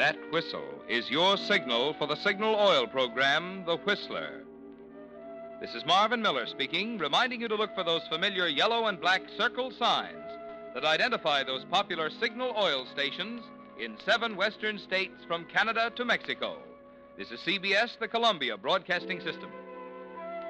That whistle is your signal for the Signal Oil program, The Whistler. This is Marvin Miller speaking, reminding you to look for those familiar yellow and black circle signs that identify those popular Signal Oil stations in 7 western states from Canada to Mexico. This is CBS, the Columbia Broadcasting System.